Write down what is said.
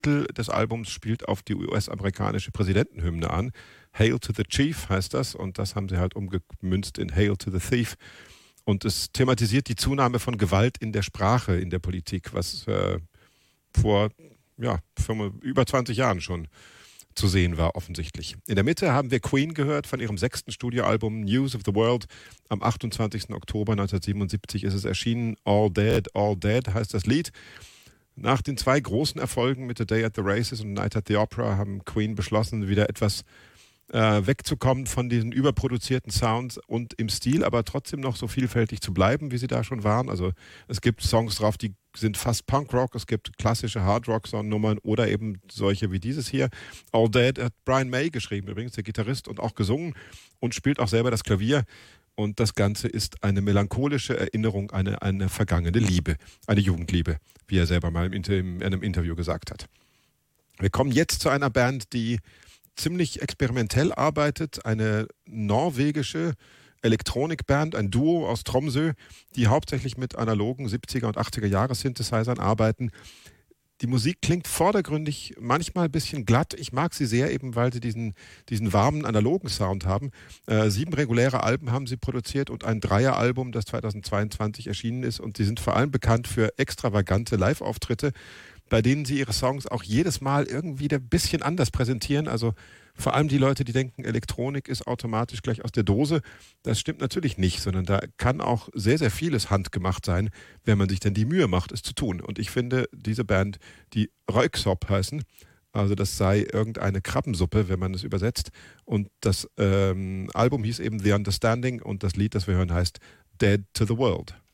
Titel des Albums spielt auf die US-amerikanische Präsidentenhymne an. Hail to the Chief heißt das und das haben sie halt umgemünzt in Hail to the Thief. Und es thematisiert die Zunahme von Gewalt in der Sprache, in der Politik, was vor über 20 Jahren schon zu sehen war, offensichtlich. In der Mitte haben wir Queen gehört von ihrem 6. Studioalbum News of the World. Am 28. Oktober 1977 ist es erschienen. All Dead heißt das Lied. Nach den 2 großen Erfolgen mit The Day at the Races und Night at the Opera haben Queen beschlossen, wieder etwas wegzukommen von diesen überproduzierten Sounds und im Stil, aber trotzdem noch so vielfältig zu bleiben, wie sie da schon waren. Also es gibt Songs drauf, die sind fast Punkrock, es gibt klassische Hardrock-Nummern oder eben solche wie dieses hier. All Dead hat Brian May geschrieben, übrigens der Gitarrist, und auch gesungen und spielt auch selber das Klavier. Und das Ganze ist eine melancholische Erinnerung an eine vergangene Liebe, eine Jugendliebe, wie er selber mal in einem Interview gesagt hat. Wir kommen jetzt zu einer Band, die ziemlich experimentell arbeitet, eine norwegische Elektronikband, ein Duo aus Tromsø, die hauptsächlich mit analogen 70er und 80er Jahre Synthesizern arbeiten. Die Musik klingt vordergründig manchmal ein bisschen glatt. Ich mag sie sehr, eben weil sie diesen warmen analogen Sound haben. 7 reguläre Alben haben sie produziert und ein Dreieralbum, das 2022 erschienen ist. Und sie sind vor allem bekannt für extravagante Live-Auftritte, bei denen sie ihre Songs auch jedes Mal irgendwie ein bisschen anders präsentieren. Also vor allem die Leute, die denken, Elektronik ist automatisch gleich aus der Dose. Das stimmt natürlich nicht, sondern da kann auch sehr, sehr vieles handgemacht sein, wenn man sich denn die Mühe macht, es zu tun. Und ich finde, diese Band, die Röyksopp heißen, also das sei irgendeine Krabbensuppe, wenn man es übersetzt. Und das Album hieß eben The Understanding und das Lied, das wir hören, heißt Dead to the World.